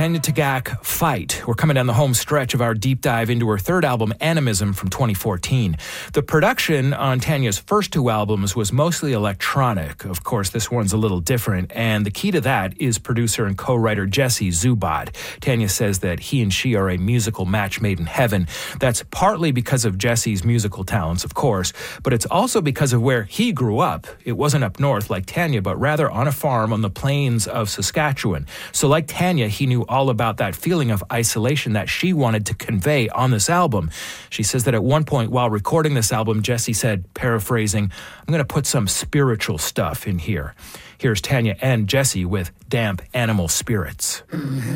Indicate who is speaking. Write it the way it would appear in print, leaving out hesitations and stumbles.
Speaker 1: Tanya Tagaq, Fight. We're coming down the home stretch of our deep dive into her third album, Animism, from 2014. The production on Tanya's first two albums was mostly electronic. Of course, this one's a little different, and the key to that is producer and co-writer Jesse Zubad. Tanya says that he and she are a musical match made in heaven. That's partly because of Jesse's musical talents, of course, but it's also because of where he grew up. It wasn't up north like Tanya, but rather on a farm on the plains of Saskatchewan. So like Tanya, he knew all about that feeling of isolation that she wanted to convey on this album. She says that at one point while recording this album, Jesse said, paraphrasing, "I'm going to put some spiritual stuff in here." Here's Tanya and Jesse with Damp Animal Spirits.